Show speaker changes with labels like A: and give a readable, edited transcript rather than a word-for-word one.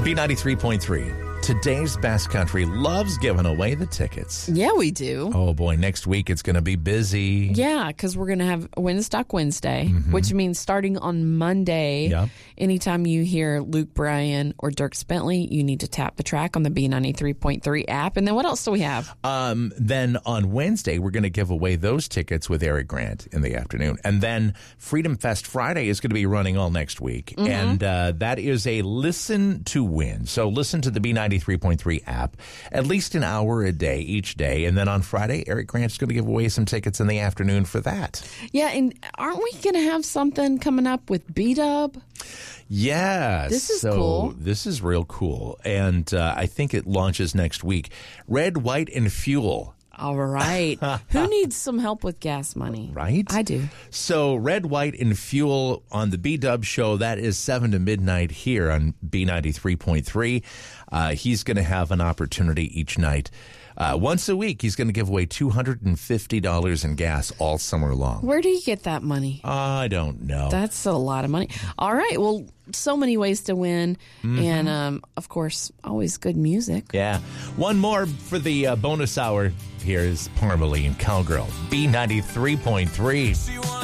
A: B93.3. Today's Best Country loves giving away the tickets.
B: Yeah, we do.
A: Oh, boy. Next week, it's going to be busy.
B: Yeah, because we're going to have Winstock Wednesday, which means starting on Monday, anytime you hear Luke Bryan or Dierks Bentley, you need to tap the track on the B93.3 app. And then what else do we have?
A: Then on Wednesday, we're going to give away those tickets with Eric Grant in the afternoon. And then Freedom Fest Friday is going to be running all next week. And that is a listen to win. So listen to the B93.3 app at least an hour a day each day. And then on Friday, Eric Grant's going to give away some tickets in the afternoon for that.
B: Yeah, and aren't we going to have something coming up with B-Dub?
A: Yes.
B: This is cool.
A: This is real cool. And I think it launches next week. Red, White, and Fuel.
B: All right. Who needs some help with gas money?
A: Right?
B: I do.
A: So Red, White, and Fuel on the B-Dub show, that is 7 to midnight here on B93.3. He's going to have an opportunity each night. Once a week, he's going to give away $250 in gas all summer long.
B: Where do you get that money?
A: I don't know.
B: That's a lot of money. All right. Well, so many ways to win. And, of course, always good music.
A: Yeah. One more for the bonus hour. Here is Parmalee and Cowgirl, B93.3.